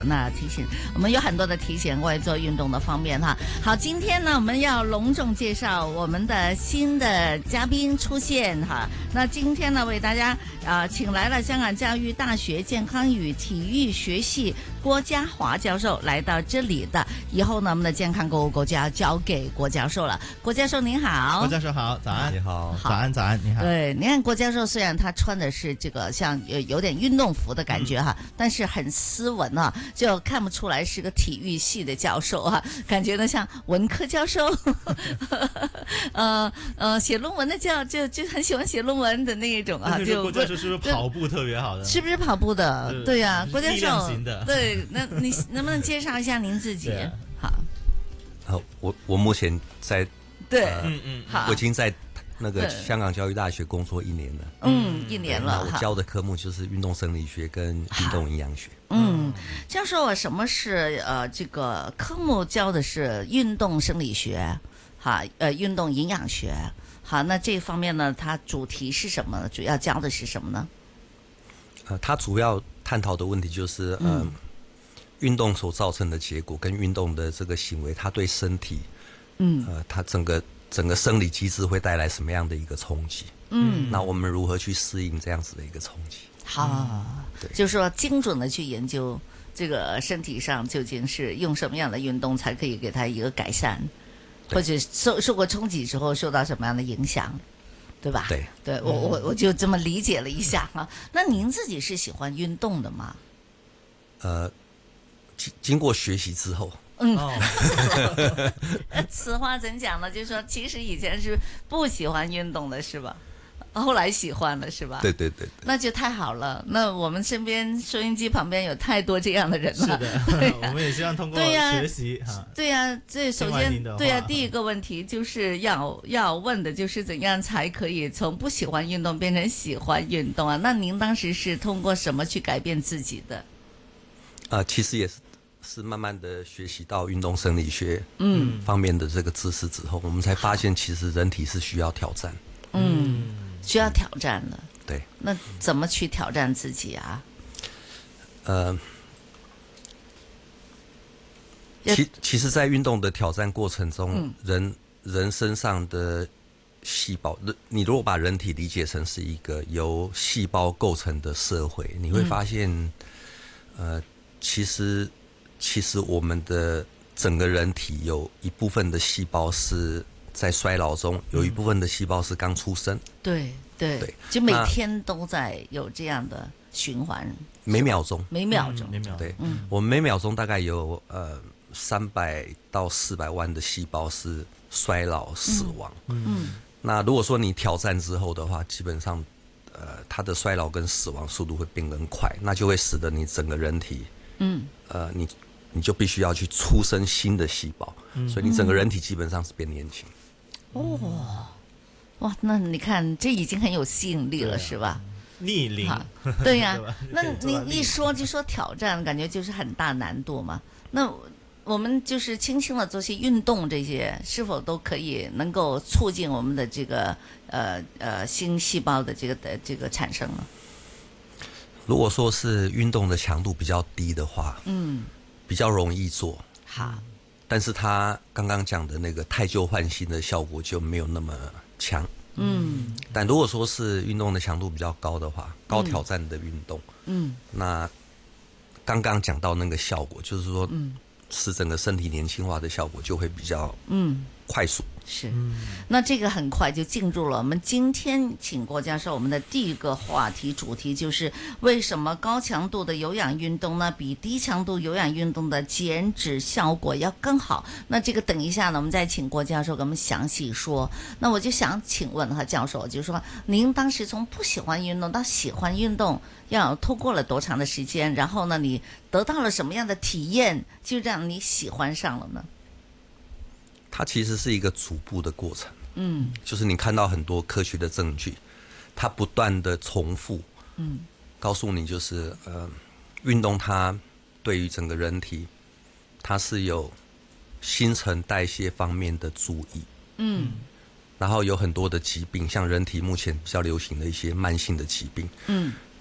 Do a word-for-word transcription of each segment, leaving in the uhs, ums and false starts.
那提醒我们有很多的提醒，关于做运动的方面哈。好，今天呢我们要隆重介绍我们的新的嘉宾出现哈。那今天呢为大家呃请来了香港教育大学健康与体育学系郭家华教授来到这里的。以后呢我们的健康购物国家交给郭教授了。郭教授您好。 郭教授好，早安。 你好， 早安早安，你好。 对，你看郭教授虽然他穿的是这个像有有点运动服的感觉哈，嗯、但是很斯文啊。就看不出来是个体育系的教授啊，感觉呢像文科教授，呃呃，写论文的教就就很喜欢写论文的那一种啊。就郭教授是不是跑步特别好的？ 是不是跑步的？对呀、啊，郭教授。 力量型的。 对，那你能不能介绍一下您自己？好。 好，我我目前在对， 呃、 嗯嗯，好， 我已经在那个香港教育大学工作一年了。 嗯，一年了。 我教的科目就是运动生理学跟运动营养学。 嗯，教授啊，什么是呃这个科目教的是运动生理学，哈，呃运动营养学，好，那这方面呢，它主题是什么？主要教的是什么呢？ 呃，它主要探讨的问题就是呃，嗯、运动所造成的结果跟运动的这个行为，它对身体，嗯，呃，它整个整个生理机制会带来什么样的一个冲击？嗯，那我们如何去适应这样子的一个冲击？ 好，对，就是说精准的去研究这个身体上究竟是用什么样的运动才可以给它一个改善，或者受受过冲击之后受到什么样的影响，对吧？ 对， 对我我我就这么理解了一下哈。那您自己是喜欢运动的吗？ 呃，经经过学习之后， 嗯，此话怎讲呢？就是说，其实以前是不喜欢运动的，是吧？后来喜欢了是吧？ 对对 对, 对， 那就太好了。那我们身边收音机旁边有太多这样的人了。 是的，对我们也希望通过学习哈。 对呀、啊，这首先对呀、啊，第一个问题就是要要问的就是怎样才可以从不喜欢运动变成喜欢运动啊？那您当时是通过什么去改变自己的？ 啊、呃，其实也是是慢慢的学习到运动生理学嗯方面的这个知识之后，我们才发现其实人体是需要挑战。 嗯。需要挑战了， 对， 那怎么去挑战自己啊？ 呃，其其实，在运动的挑战过程中，嗯、人人身上的细胞，你如果把人体理解成是一个由细胞构成的社会，你会发现，嗯、呃，其实其实我们的整个人体有一部分的细胞是在衰老中，有一部分的细胞是刚出生。 对 对, 对，就每天都在有这样的循环。 每秒钟， 每秒钟， 每秒钟。 对，嗯、我们每秒钟大概有呃三百到四百万的细胞是衰老死亡。嗯，嗯那如果说你挑战之后的话，基本上呃它的衰老跟死亡速度会变更快，那就会使得你整个人体，嗯，呃你你就必须要去出生新的细胞，嗯、所以你整个人体基本上是变年轻。 哦，哇，那你看这已经很有吸引力了，是吧？ 逆龄， 对呀、啊。那您一说就说挑战，感觉就是很大难度嘛。那我们就是轻轻的做些运动，这些是否都可以能够促进我们的这个呃呃新细胞的这个的这个产生呢？ 如果说是运动的强度比较低的话，嗯，比较容易做。 好。 但是他刚刚讲的那个汰旧换新的效果就没有那么强。嗯，但如果说是运动的强度比较高的话，高挑战的运动，嗯，那刚刚讲到那个效果，就是说，嗯，使整个身体年轻化的效果就会比较，嗯，快速。 是，那这个很快就进入了我们今天请郭教授我们的第一个话题主题，就是为什么高强度的有氧运动呢比低强度有氧运动的减脂效果要更好？那这个等一下呢我们再请郭教授给我们详细说。那我就想请问哈教授，就是说您当时从不喜欢运动到喜欢运动要透过了多长的时间，然后呢你得到了什么样的体验就让你喜欢上了呢？ 它其实是一个逐步的过程，嗯，就是你看到很多科学的证据，它不断的重复，嗯，告诉你就是呃，运动它对于整个人体，它是有新陈代谢方面的注意，嗯，然后有很多的疾病，像人体目前比较流行的一些慢性的疾病，嗯，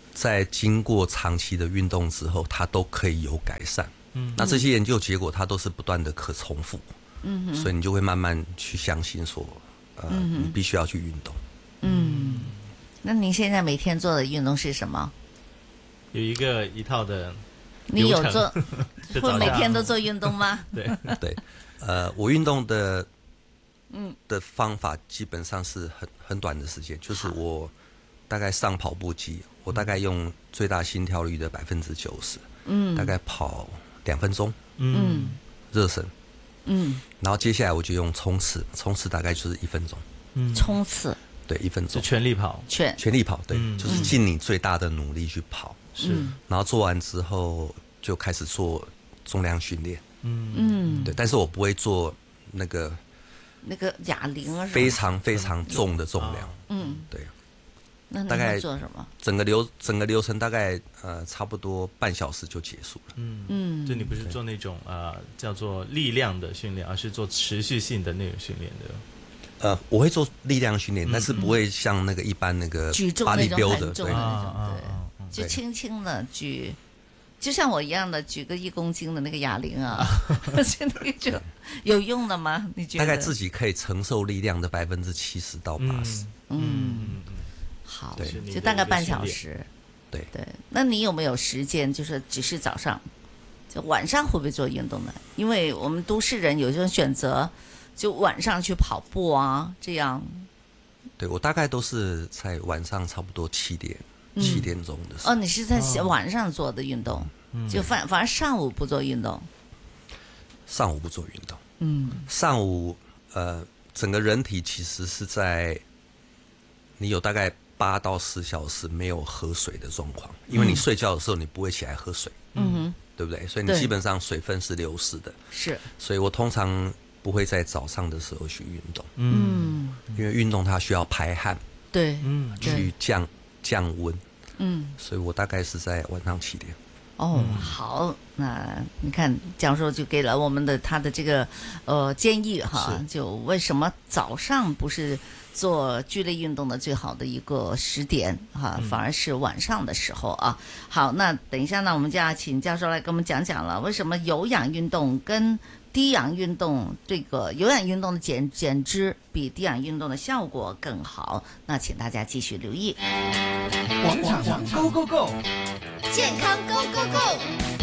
在经过长期的运动之后，它都可以有改善。嗯，那这些研究结果它都是不断的可重复。嗯，所以你就会慢慢去相信说，呃，嗯、你必须要去运动。 嗯，那您现在每天做的运动是什么？ 有一个一套的。 你有做会每天都做运动吗？ 对对，呃，我运动的嗯的方法基本上是很很短的时间，就是我大概上跑步机，我大概用最大心跳率的百分之九十，嗯，大概跑两分钟，嗯，热身，嗯，然后接下来我就用冲刺，冲刺大概就是一分钟， 嗯，冲刺， 对，一分钟， 就全力跑， 全全力跑，对，嗯、就是尽你最大的努力去跑。 是， 然后做完之后就开始做重量训练，嗯嗯，对，但是我不会做那个那个哑铃啊， 非常非常重的重量，嗯，对。 那大概做什么？ 整个流整个流程大概呃差不多半小时就结束了。 嗯嗯，就你不是做那种呃叫做力量的训练，而是做持续性的那种训练的。 呃，我会做力量训练，嗯、但是不会像那个一般那个举重那种很重的那种， 对。 对就轻轻的举，就像我一样的举个一公斤的那个哑铃啊，就那个就有用的吗？你觉得？ 大概自己可以承受力量的百分之七十到八十。 嗯，好，就大概半小时。 对对，那你有没有时间？就是只是早上，就晚上会不会做运动呢？因为我们都市人有些人选择就晚上去跑步啊，这样。 对，我大概都是在晚上差不多七点。七点钟的时候。 哦，你是在晚上做的运动，嗯、就反反而上午不做运动。 上午不做运动，嗯，上午呃，整个人体其实是在你有大概八到十小时没有喝水的状况，因为你睡觉的时候你不会起来喝水，嗯哼，对不对？所以你基本上水分是流失的， 是。 所以我通常不会在早上的时候去运动，嗯，因为运动它需要排汗， 对， 嗯，去降降温。嗯，所以我大概是在晚上七点。 哦，好，那你看教授就给了我们的他的这个呃建议哈，就为什么早上不是做剧烈运动的最好的一个时点哈，反而是晚上的时候啊。好，那等一下呢，我们就要请教授来跟我们讲讲了，为什么有氧运动跟低氧运动，这个有氧运动的减减脂比低氧运动的效果更好。那请大家继续留意。 广场 Go Go Go， 健康 Go Go Go。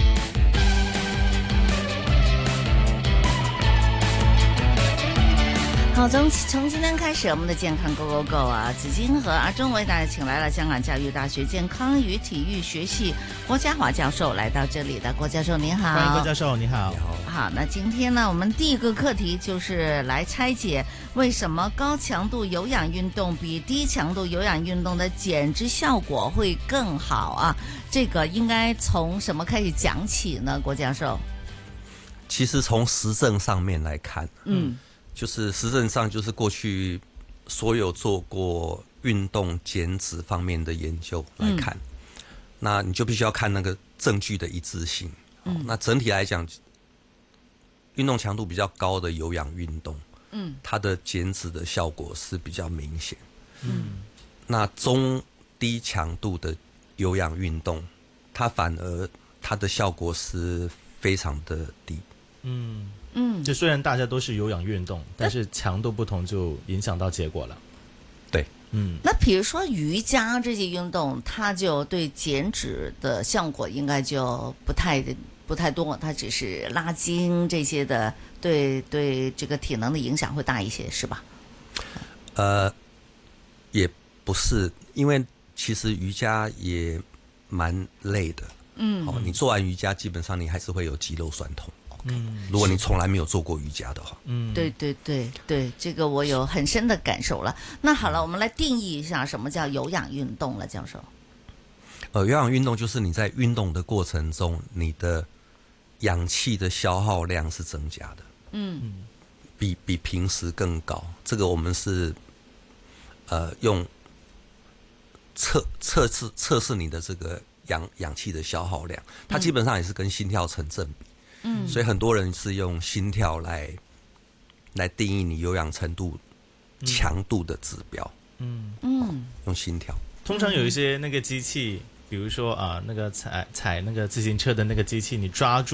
好，从从今天开始，我们的健康 Go Go Go 啊，紫金和阿忠为大家请来了香港教育大学健康与体育学系郭家华教授来到这里的。郭教授您好。 欢迎郭教授，你好。 好，那今天呢，我们第一个课题就是来拆解为什么高强度有氧运动比低强度有氧运动的减脂效果会更好啊？这个应该从什么开始讲起呢？郭教授？ 其实从实证上面来看，嗯。就是实证上，就是过去所有做过运动减脂方面的研究来看，嗯、那你就必须要看那个证据的一致性。嗯、那整体来讲，运动强度比较高的有氧运动，嗯，它的减脂的效果是比较明显。嗯，那中低强度的有氧运动，它反而它的效果是非常的低。 嗯。嗯，就虽然大家都是有氧运动，但是强度不同就影响到结果了。 对， 嗯。那比如说瑜伽这些运动，它就对减脂的效果应该就不太不太多，它只是拉筋这些的，对对这个体能的影响会大一些，是吧？ 呃，也不是，因为其实瑜伽也蛮累的。嗯，哦，你做完瑜伽，基本上你还是会有肌肉酸痛。嗯，如果你从来没有做过瑜伽的话， 嗯，对对对对，这个我有很深的感受了。那好了，我们来定义一下什么叫有氧运动了，教授。 呃，有氧运动就是你在运动的过程中，你的氧气的消耗量是增加的，嗯，比比平时更高。这个我们是呃用测测试测试你的这个氧氧气的消耗量，它基本上也是跟心跳成正比。嗯，所以很多人是用心跳来来定义你有氧程度、强度的指标。嗯嗯，用心跳。 通常有一些那个机器比如说啊、呃，那个踩踩那个自行车的那个机器，你抓住。